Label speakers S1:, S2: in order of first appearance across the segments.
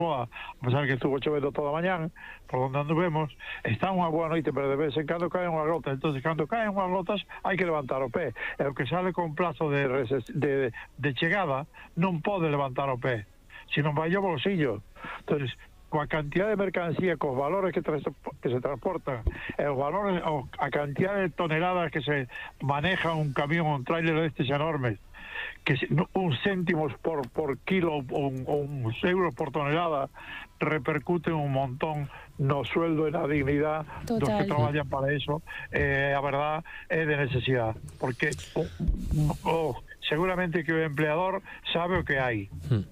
S1: a pesar que estuvo chovendo toda a mañán, por onde anduvemos, está unha boa noite, pero de vez en cando caen unhas gotas. Entonces, cando caen unhas gotas, hai que levantar o pé. E o que sale con plazo de chegada non pode levantar o pé, senón vai ao bolsillo. Entonces, coa cantidad de mercancía, cos valores que se transportan, e os valores, a cantidad de toneladas que se maneja un camión, un tráiler destes enormes, que uns céntimos por kilo ou uns euros por tonelada repercuten un montón no sueldo e na dignidade dos que traballan para eso. A verdad é de necesidade, porque seguramente que o empleador sabe o que hai,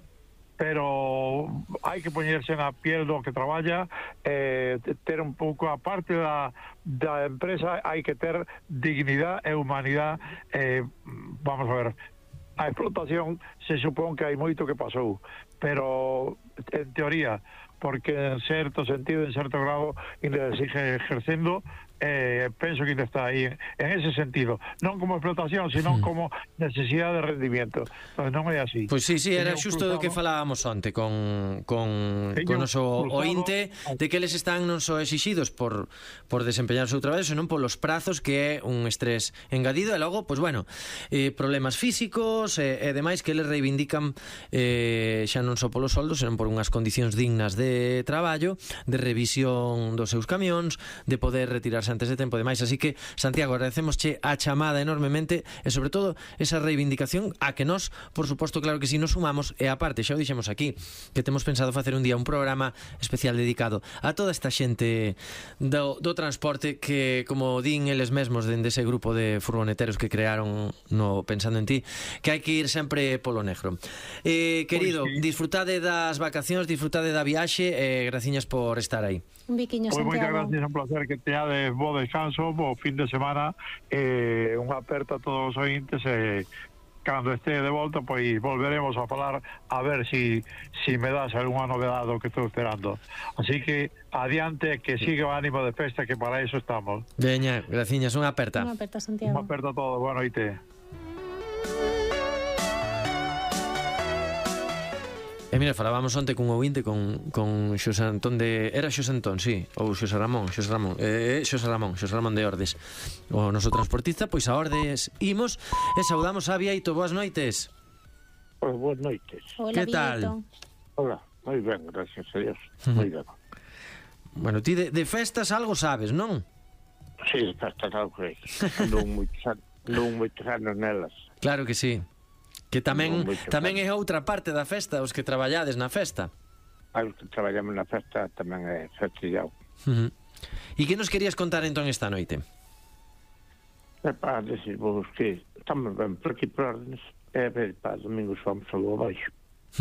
S1: pero hai que poñerse na piel do que traballa, ter un pouco, a parte da empresa, hai que ter dignidade e humanidade. Vamos a ver, a explotación se supón que hai moito que pasou, pero en teoría, porque en certo sentido, en certo grado, ainda sigue ejercendo, penso que ainda está aí en ese sentido, non como explotación, sino como necesidade de rendimiento. Pues non é así.
S2: Pois sí, era xusto do que falábamos onte con noso ointe, de que eles están non só exixidos por desempeñar o seu traballo, senón polos prazos, que é un estrés engadido, e logo, pois bueno, problemas físicos e demais que eles reivindican, xa non só polos soldos, senón por unhas condicións dignas de traballo, de revisión dos seus camións, de poder retirarse antes de tempo e demais. Así que, Santiago, agradecemosche a chamada enormemente, e sobre todo esa reivindicación a que nós, por suposto, claro que si, nos sumamos. E aparte, xa o dixemos aquí, que temos pensado facer un día un programa especial dedicado a toda esta xente do transporte que, como din eles mesmos dende ese grupo de furgoneteros que crearon no Pensando en Ti, que hai que ir sempre polo negro. Querido, disfrutade das vacacións, disfrutade da viaxe, e graciñas por estar aí.
S3: Un biquiño, Santiago.
S1: Moitas gracias, un placer, que teades bo descanso, bo fin de semana, unha aperta a todos os ointes, e cando este de volta, pois volveremos a falar, a ver si me das algunha novedade do que estou esperando. Así que adiante, que siga o ánimo de festa, que para eso estamos.
S2: Veña, graciñas, unha aperta.
S3: Unha aperta, Santiago.
S1: Unha aperta a todos, boa noite.
S2: E mira, falábamos onte cun ouvinte, con Xosé Antón de... Era Xosé Antón, sí, ou Xosé Ramón de Ordes, o noso transportista. Pois a Ordes imos e saudamos a Vieito. Boas noites.
S4: Pues boas noites.
S3: Hola,
S2: Que tal?
S3: Vieito.
S4: Hola, moi ben, gracias a Dios. Moi ben.
S2: Bueno, ti de festas algo sabes, non?
S4: Sí, de festas algo que andou moitos anos nelas.
S2: Claro que sí. Que tamén é outra parte da festa, os que traballades na festa.
S4: Os que traballamos na festa tamén é festillado.
S2: E que nos querías contar entón esta noite?
S4: É para decir vos que estamos ben por aquí por Ordenes, e ver, para domingos vamos algo abaixo.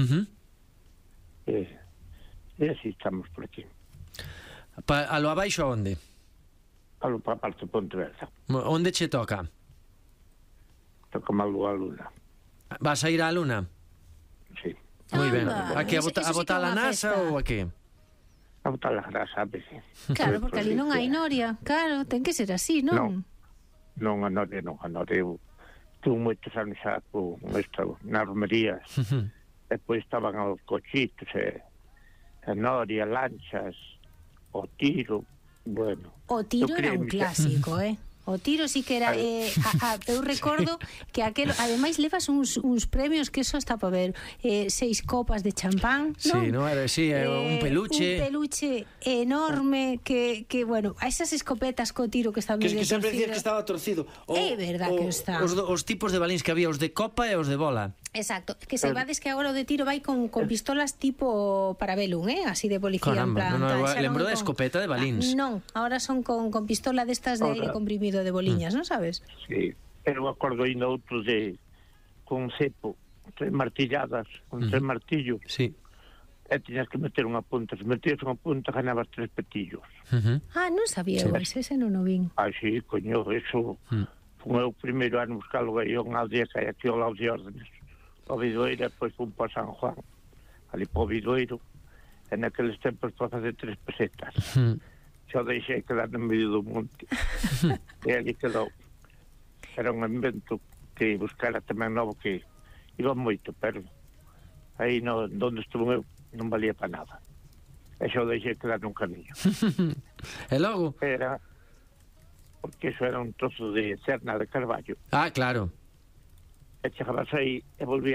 S4: E así estamos por aquí.
S2: A lo abaixo a onde?
S4: Algo para a parte de Pontevedra.
S2: Onde che toca?
S4: Toca malo a Luna.
S2: Vas a ir á Luna?
S4: Sí.
S2: Moi ben.
S3: Anda,
S2: A que a
S3: eso sí que
S2: botar
S3: é
S2: a
S3: unha
S2: NASA
S3: festa.
S2: ou a que?
S4: A botar a grasa, a veces.
S3: Claro, porque ali non hai noria. Claro, ten que ser así, non?
S4: Non a noria. Eu tuve moitos anos xa con isto, nas romerías. Depois estaban os cochitos, a noria, lanchas, o tiro. Bueno.
S3: O tiro era un clásico, O tiro sí que era eu recordo que aquelo, ademais levas uns premios que eso está para ver, 6 copas de champán, non?
S2: Sí, no era, sí, un peluche
S3: enorme que bueno, a esas escopetas co tiro que están
S2: que sempre dicías que estaba torcido.
S3: É verdad que está.
S2: Os tipos de balíns que había, os de copa e os de bola.
S3: Exacto, que saibades que agora o de tiro vai con pistolas tipo Parabellum, así de policía.
S2: Caramba,
S3: en plan,
S2: lembro da escopeta de balíns.
S3: Non, ahora son con pistola destas de aire comprimido de boliñas, non sabes?
S4: Sí, pero acordo aí no outro con cepo, 3 martilladas, con 3 martillos.
S2: Sí.
S4: E tiñas que meter unha punta, se metías unha punta ganabas 3 petillos.
S3: Non sabía, ese non o vin.
S4: Sí, coño, eso foi o primeiro ano buscalo aí unha aldea que hai aquí ao lado de Ordenes, o Vidoeiro, e depois fun para San Juan, ali para o Vidoeiro, e naqueles tempos para facer 3 pesetas. Xa deixei quedar no medio do monte. E ali quedou. Era un invento que buscara tamén novo, que iba moito, pero aí onde estuve eu non valía para nada. E xa o deixei quedar nun camiño.
S2: E logo?
S4: Era, porque eso era un trozo de cerna de carballo.
S2: Ah, claro.
S4: E chegabas aí e volvía